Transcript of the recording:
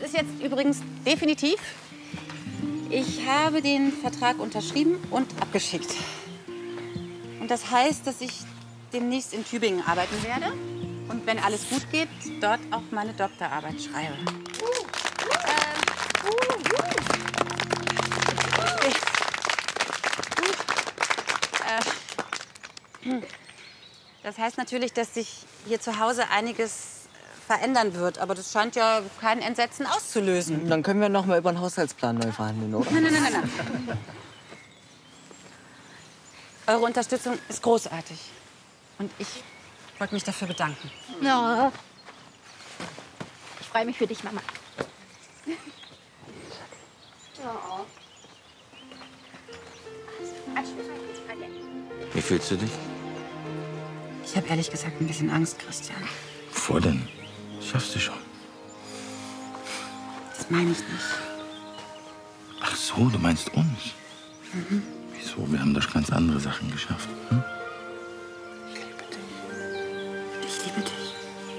ist jetzt übrigens definitiv. Ich habe den Vertrag unterschrieben und abgeschickt. Und das heißt, dass ich demnächst in Tübingen arbeiten werde. Und wenn alles gut geht, dort auch meine Doktorarbeit schreibe. Das heißt natürlich, dass sich hier zu Hause einiges verändern wird. Aber das scheint ja kein Entsetzen auszulösen. Dann können wir noch mal über den Haushaltsplan neu verhandeln, oder? Nein. Eure Unterstützung ist großartig. Und ich wollte mich dafür bedanken. Ja. Ich freue mich für dich, Mama. Wie fühlst du dich? Ich habe ehrlich gesagt ein bisschen Angst, Christian. Wovor denn? Schaffst du schon. Das meine ich nicht. Ach so, du meinst uns? Mhm. Wieso? Wir haben doch ganz andere Sachen geschafft. Hm? Ich liebe dich.